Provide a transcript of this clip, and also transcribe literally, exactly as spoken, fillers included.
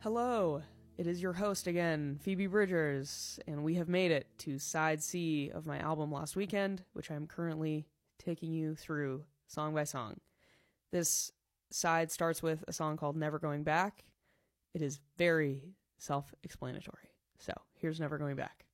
Hello, it is your host again, Phoebe Bridgers, and we have made it to side C of my album Lost Weekend, which I'm currently taking you through song by song. This side starts with a song called Never Going Back. It is very self-explanatory. So, here's Never Going Back.